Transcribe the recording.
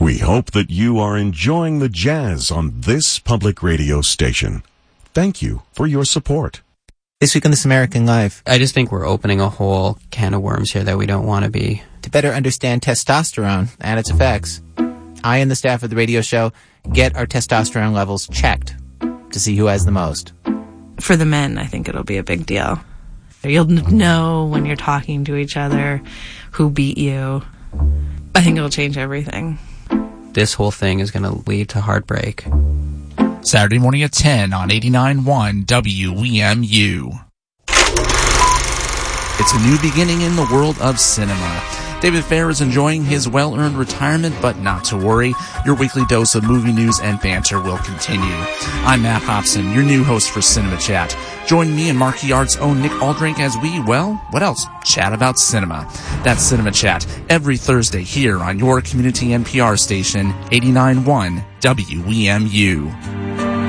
We hope that you are enjoying the jazz on this public radio station. Thank you for your support. This week on This American Life. I just think we're opening a whole can of worms here that we don't want to be. To better understand testosterone and its effects, I and the staff of the radio show get our testosterone levels checked to see who has the most. For the men, I think it'll be a big deal. You'll know when you're talking to each other who beat you. I think it'll change everything. This whole thing is going to lead to heartbreak. Saturday morning at 10 on 89.1 WEMU. It's a new beginning in the world of cinema. David Fair is enjoying his well-earned retirement, but not to worry. Your weekly dose of movie news and banter will continue. I'm Matt Hobson, your new host for Cinema Chat. Join me and Marquee Arts' own Nick Aldrink as we, well, what else? Chat about cinema. That's Cinema Chat every Thursday here on your community NPR station, 89.1 WEMU.